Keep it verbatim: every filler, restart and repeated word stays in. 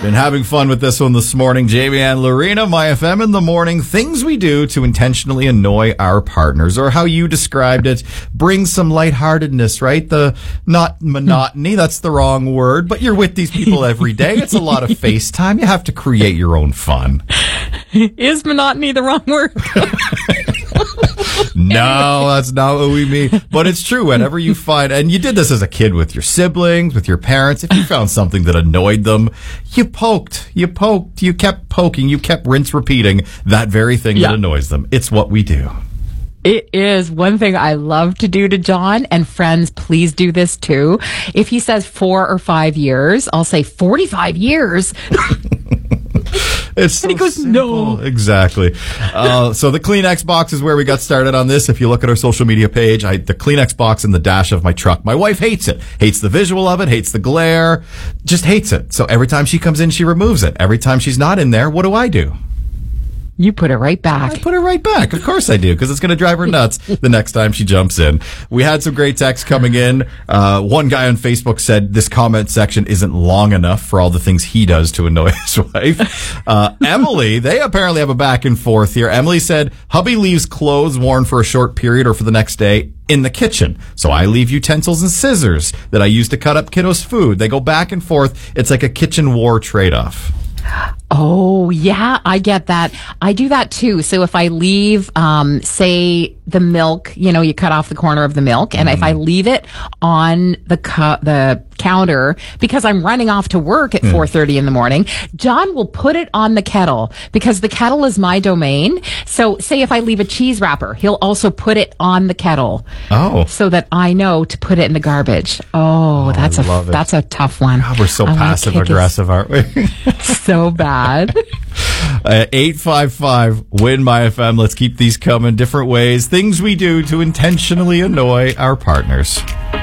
Been having fun with this one this morning. Jamie and Lorena, My F M in the morning. Things we do to intentionally annoy our partners, or how you described it, bring some lightheartedness, right? The not monotony, that's the wrong word, but you're with these people every day. It's a lot of FaceTime. You have to create your own fun. Is monotony the wrong word? No, that's not what we mean. But it's true. Whenever you find, and you did this as a kid with your siblings, with your parents, if you found something that annoyed them, you poked, you poked, you kept poking, you kept rinse repeating that very thing yeah. that annoys them. It's what we do. It is one thing I love to do to John, and friends, please do this too. If he says four or five years, I'll say forty-five years. It's so and he goes, simple. no. Exactly. Uh, so the Kleenex box is where we got started on this. If you look at our social media page, I, the Kleenex box in the dash of my truck. My wife hates it. Hates the visual of it. Hates the glare. Just hates it. So every time she comes in, she removes it. Every time she's not in there, what do I do? You put it right back. I put it right back. Of course I do, because it's going to drive her nuts the next time she jumps in. We had some great texts coming in. Uh, one guy on Facebook said this comment section isn't long enough for all the things he does to annoy his wife. Uh, Emily, they apparently have a back and forth here. Emily said, hubby leaves clothes worn for a short period or for the next day in the kitchen. So I leave utensils and scissors that I use to cut up kiddos' food. They go back and forth. It's like a kitchen war trade-off. Oh, yeah, I get that. I do that too. So if I leave, um, say, the milk, you know, you cut off the corner of the milk, and mm. if I leave it on the cu- the counter because I'm running off to work at mm. four thirty in the morning, John will put it on the kettle because the kettle is my domain. So say if I leave a cheese wrapper, he'll also put it on the kettle. Oh. So that I know to put it in the garbage. Oh, oh that's I a that's a tough one. God, we're so passive aggressive, aren't we? So bad. Uh, eight five five win my F M. Let's keep these coming. Different ways, things we do to intentionally annoy our partners.